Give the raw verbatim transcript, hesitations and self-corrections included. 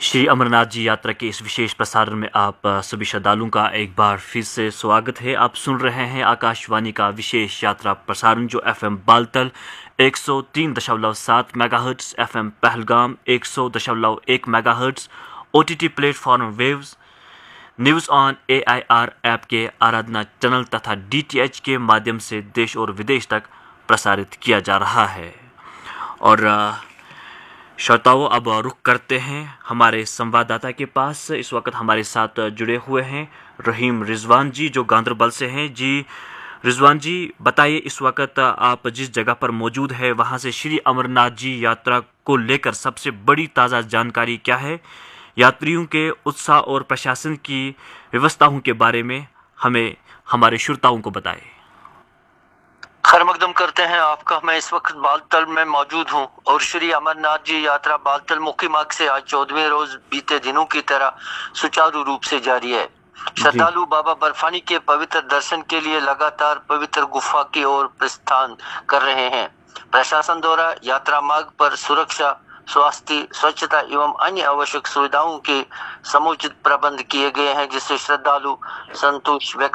श्री अमरनाथ जी यात्रा के इस विशेष प्रसारण में आप सभी श्रद्धालुओं का एक बार फिर से स्वागत है। आप सुन रहे हैं आकाशवाणी का विशेष यात्रा प्रसारण जो एफएम बालतल एक सौ तीन दशमलव सात मेगाहर्ट्ज, एफएम पहलगाम एक सौ दशमलव एक megahertz, OTT platform waves, news on AIR app के आराधना चैनल तथा डीटीएच के माध्यम से देश और विदेश तक प्रसारित किया जा रहा है। और श्रोताओं, अब रुख करते हैं हमारे संवाददाता के पास। इस वक्त हमारे साथ जुड़े हुए हैं रहीम रिजवान जी जो गांधरबल से हैं। जी रिजवान जी, बताइए इस वक्त आप जिस जगह पर मौजूद है वहां से श्री अमरनाथ जी यात्रा को लेकर सबसे बड़ी ताज़ा जानकारी क्या है? यात्रियों के उत्साह और प्रशासन की व्यवस्थाओं के बारे में हमें हमारे श्रोताओं को बताएं। खैर मकदम करते हैं आपका। मैं इस वक्त बालतल में मौजूद हूं और श्री अमरनाथ जी यात्रा बालतल मुख्य मार्ग से आज चौदहवें रोज बीते दिनों की तरह सुचारू रूप से जारी है। श्रद्धालु बाबा बर्फानी के पवित्र दर्शन के लिए लगातार पवित्र गुफा की ओर प्रस्थान कर रहे हैं। प्रशासन द्वारा यात्रा मार्ग पर सुरक्षा, स्वास्थ्य, स्वच्छता एवं अन्य आवश्यक सुविधाओं के समुचित प्रबंध किए गए हैं, जिससे श्रद्धालु संतोष व्यक्त